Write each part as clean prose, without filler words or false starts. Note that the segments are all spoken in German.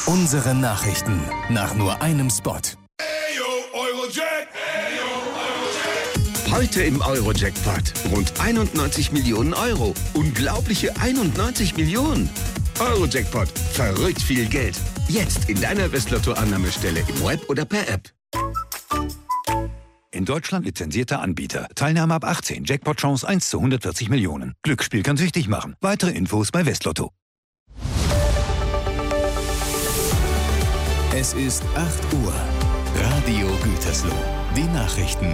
Unsere Nachrichten nach nur einem Spot. Heute im Euro-Jackpot. Rund 91 Millionen Euro. Unglaubliche 91 Millionen. Euro-Jackpot. Verrückt viel Geld. Jetzt in deiner Westlotto-Annahmestelle im Web oder per App. In Deutschland lizenzierter Anbieter. Teilnahme ab 18. Jackpot-Chance 1 zu 140 Millionen. Glücksspiel kann süchtig machen. Weitere Infos bei Westlotto. Es ist 8 Uhr. Radio Gütersloh. Die Nachrichten.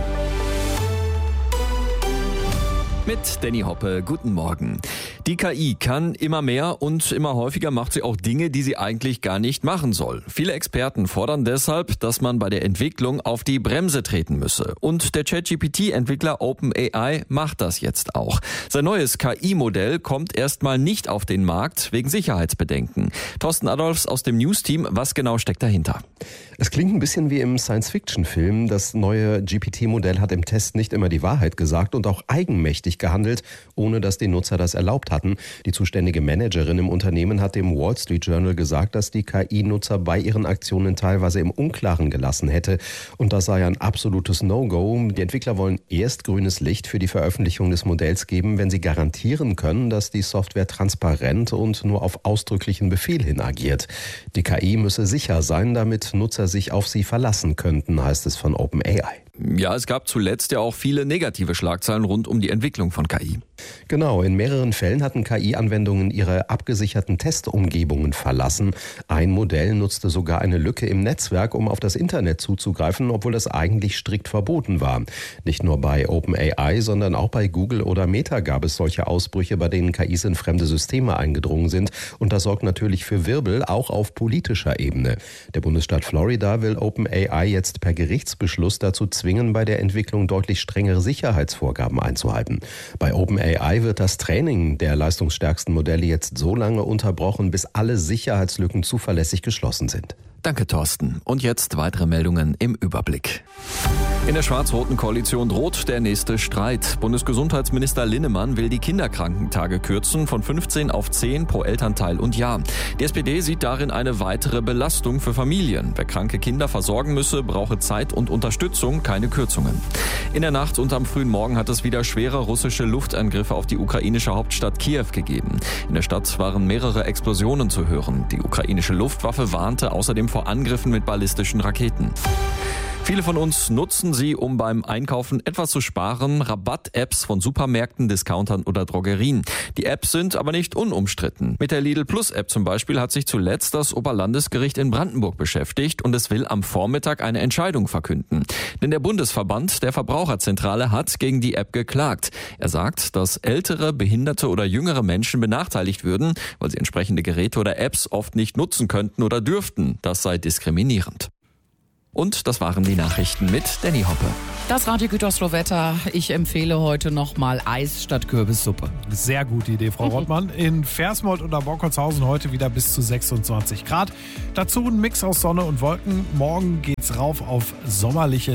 Mit Danny Hoppe, guten Morgen. Die KI kann immer mehr und immer häufiger macht sie auch Dinge, die sie eigentlich gar nicht machen soll. Viele Experten fordern deshalb, dass man bei der Entwicklung auf die Bremse treten müsse. Und der ChatGPT-Entwickler OpenAI macht das jetzt auch. Sein neues KI-Modell kommt erstmal nicht auf den Markt wegen Sicherheitsbedenken. Thorsten Adolfs aus dem News-Team, was genau steckt dahinter? Es klingt ein bisschen wie im Science-Fiction-Film. Das neue GPT-Modell hat im Test nicht immer die Wahrheit gesagt und auch eigenmächtig gehandelt, ohne dass die Nutzer das erlaubt hatten. Die zuständige Managerin im Unternehmen hat dem Wall Street Journal gesagt, dass die KI-Nutzer bei ihren Aktionen teilweise im Unklaren gelassen hätte. Und das sei ein absolutes No-Go. Die Entwickler wollen erst grünes Licht für die Veröffentlichung des Modells geben, wenn sie garantieren können, dass die Software transparent und nur auf ausdrücklichen Befehl hin agiert. Die KI müsse sicher sein, damit Nutzer sich auf sie verlassen könnten, heißt es von OpenAI. Ja, es gab zuletzt ja auch viele negative Schlagzeilen rund um die Entwicklung von KI. Genau, in mehreren Fällen hatten KI-Anwendungen ihre abgesicherten Testumgebungen verlassen. Ein Modell nutzte sogar eine Lücke im Netzwerk, um auf das Internet zuzugreifen, obwohl das eigentlich strikt verboten war. Nicht nur bei OpenAI, sondern auch bei Google oder Meta gab es solche Ausbrüche, bei denen KIs in fremde Systeme eingedrungen sind. Und das sorgt natürlich für Wirbel, auch auf politischer Ebene. Der Bundesstaat Florida will OpenAI jetzt per Gerichtsbeschluss dazu zwingen, bei der Entwicklung deutlich strengere Sicherheitsvorgaben einzuhalten. Bei OpenAI wird das Training der leistungsstärksten Modelle jetzt so lange unterbrochen, bis alle Sicherheitslücken zuverlässig geschlossen sind. Danke, Thorsten. Und jetzt weitere Meldungen im Überblick. In der schwarz-roten Koalition droht der nächste Streit. Bundesgesundheitsminister Linnemann will die Kinderkrankentage kürzen von 15 auf 10 pro Elternteil und Jahr. Die SPD sieht darin eine weitere Belastung für Familien. Wer kranke Kinder versorgen müsse, brauche Zeit und Unterstützung, keine Kürzungen. In der Nacht und am frühen Morgen hat es wieder schwere russische Luftangriffe auf die ukrainische Hauptstadt Kiew gegeben. In der Stadt waren mehrere Explosionen zu hören. Die ukrainische Luftwaffe warnte außerdem vor Angriffen mit ballistischen Raketen. Viele von uns nutzen sie, um beim Einkaufen etwas zu sparen. Rabatt-Apps von Supermärkten, Discountern oder Drogerien. Die Apps sind aber nicht unumstritten. Mit der Lidl Plus App zum Beispiel hat sich zuletzt das Oberlandesgericht in Brandenburg beschäftigt und es will am Vormittag eine Entscheidung verkünden. Denn der Bundesverband der Verbraucherzentrale hat gegen die App geklagt. Er sagt, dass ältere, behinderte oder jüngere Menschen benachteiligt würden, weil sie entsprechende Geräte oder Apps oft nicht nutzen könnten oder dürften. Das sei diskriminierend. Und das waren die Nachrichten mit Danny Hoppe. Das Radio Gütersloh Wetter. Ich empfehle heute nochmal Eis statt Kürbissuppe. Sehr gute Idee, Frau Rottmann. In Versmold oder Borkholzhausen heute wieder bis zu 26 Grad. Dazu ein Mix aus Sonne und Wolken. Morgen geht's rauf auf sommerliche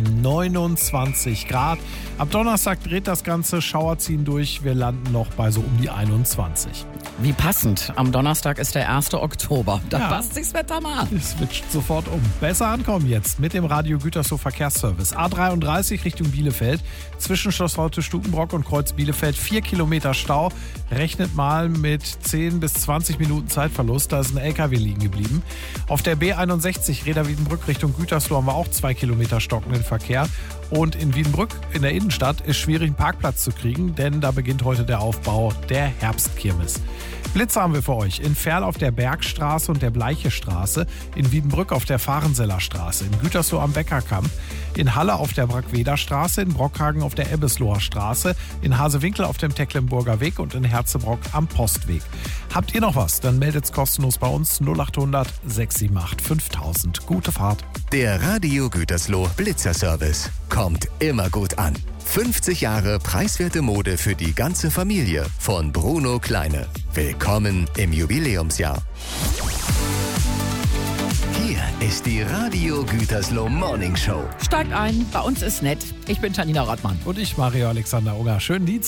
29 Grad. Ab Donnerstag dreht das Ganze, Schauer ziehen durch. Wir landen noch bei so um die 21. Wie passend. Am Donnerstag ist der 1. Oktober. Da passt sich's Wetter mal an. Es switcht sofort um. Besser ankommen jetzt mit dem Radio Gütersloh Verkehrsservice. A33 Richtung Bielefeld. Zwischen Schloss Rote-Stukenbrock und Kreuz Bielefeld 4 Kilometer Stau. Rechnet mal mit 10 bis 20 Minuten Zeitverlust. Da ist ein LKW liegen geblieben. Auf der B61 Reda-Wiedenbrück Richtung Gütersloh haben wir auch 2 Kilometer stockenden Verkehr. Und in Wiedenbrück in der Innenstadt ist schwierig, einen Parkplatz zu kriegen, denn da beginnt heute der Aufbau der Herbstkirmes. Blitze haben wir für euch. In Ferl auf der Bergstraße und der Bleichestraße, in Wiedenbrück auf der Fahrenseller Straße, in Gütersloh am Beckerkamp, in Halle auf der Brackweder Straße, in Brockhagen auf der Ebbesloher Straße, in Hasewinkel auf dem Tecklenburger Weg und in Herzebrock am Postweg. Habt ihr noch was? Dann meldet's kostenlos bei uns 0800 678 5000. Gute Fahrt. Der Radio Gütersloh Blitzerservice kommt immer gut an. 50 Jahre preiswerte Mode für die ganze Familie von Bruno Kleine. Willkommen im Jubiläumsjahr. Hier ist die Radio Gütersloh Morning Show. Steigt ein, bei uns ist nett. Ich bin Janina Rottmann. Und ich, Mario Alexander Unger. Schönen Dienstag.